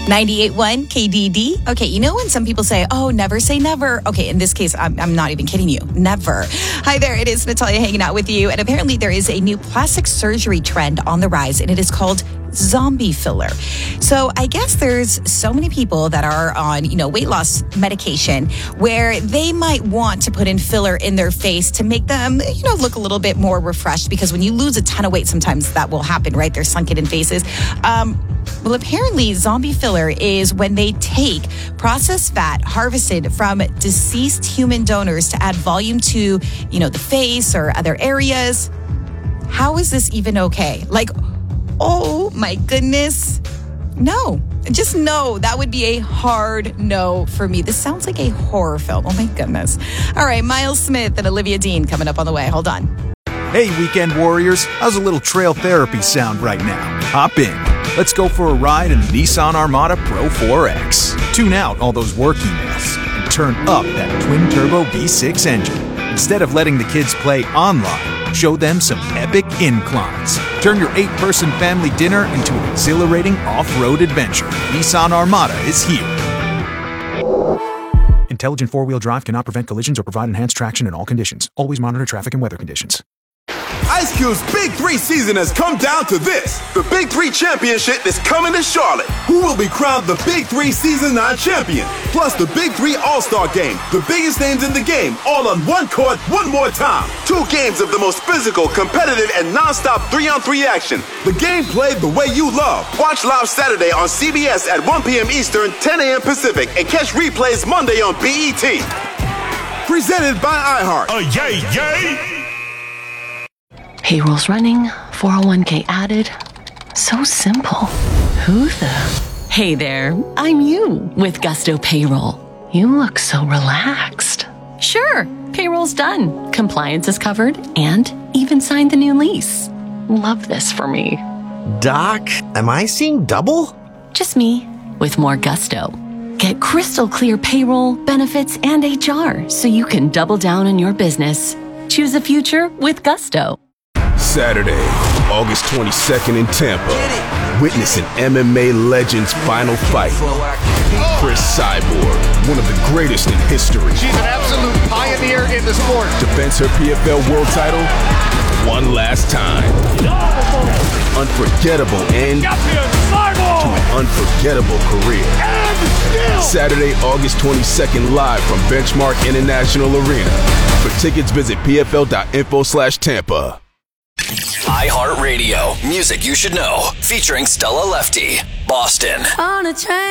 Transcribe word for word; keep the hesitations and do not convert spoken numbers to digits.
ninety-eight point one K D D. Okay, you know when some people say, oh, never say never? Okay, in this case, I'm, I'm not even kidding you. Never. Hi there, it is Natalia hanging out with you. And apparently there is a new plastic surgery trend on the rise, and it is called zombie filler. So I guess there's so many people that are on, you know, weight loss medication where they might want to put in filler in their face to make them, you know, look a little bit more refreshed, because when you lose a ton of weight, sometimes that will happen, right? They're sunken in faces. Um, Well, apparently, zombie filler is when they take processed fat harvested from deceased human donors to add volume to, you know, the face or other areas. How is this even okay? Like, oh my goodness. No, just no. That would be a hard no for me. This sounds like a horror film. Oh my goodness. All right, Miles Smith and Olivia Dean coming up on the way. Hold on. Hey, weekend warriors. How's a little trail therapy sound right now? Hop in. Let's go for a ride in the Nissan Armada Pro four X. Tune out all those work emails and turn up that twin-turbo V six engine. Instead of letting the kids play online, show them some epic inclines. Turn your eight-person family dinner into an exhilarating off-road adventure. Nissan Armada is here. Intelligent four-wheel drive cannot prevent collisions or provide enhanced traction in all conditions. Always monitor traffic and weather conditions. Ice Cube's Big Three season has come down to this. The Big Three Championship is coming to Charlotte. Who will be crowned the Big Three Season nine champion? Plus the Big Three All-Star Game. The biggest names in the game, all on one court, one more time. Two games of the most physical, competitive, and non-stop three-on-three action. The game played the way you love. Watch live Saturday on C B S at one p.m. Eastern, ten a.m. Pacific, and catch replays Monday on B E T. Presented by iHeart. Oh, yay, yay! Payroll's running, four oh one k added. So simple. Who the? Hey there, I'm you with Gusto Payroll. You look so relaxed. Sure, payroll's done. Compliance is covered and even signed the new lease. Love this for me. Doc, am I seeing double? Just me with more gusto. Get crystal clear payroll, benefits, and H R so you can double down on your business. Choose a future with Gusto. Saturday, August twenty-second in Tampa. Witness an M M A legend's final fight. Chris Cyborg, one of the greatest in history. She's an absolute pioneer in the sport. Defends her P F L world title one last time. Unforgettable end to an unforgettable career. Saturday, August twenty-second, live from Benchmark International Arena. For tickets, visit pfl.info slash Tampa. iHeartRadio, music you should know, featuring Stella Lefty, Boston. On a train.